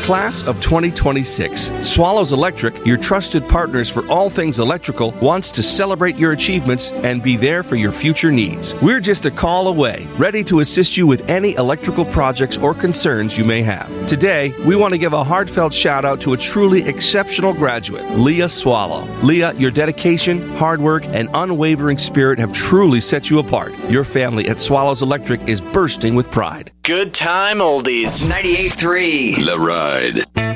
class of 2026. Swallows Electric, your trusted partners for all things electrical, wants to celebrate your achievements and be there for your future needs. We're just a call away, ready to assist you with any electrical projects or concerns you may have. Today, we want to give a heartfelt shout out to a truly exceptional graduate, Leah Swallow. Leah, your dedication, hard work, and unwavering spirit have truly set you apart. Your family at Swallows Electric is bursting with pride. Good time oldies. 98.3 The Ride.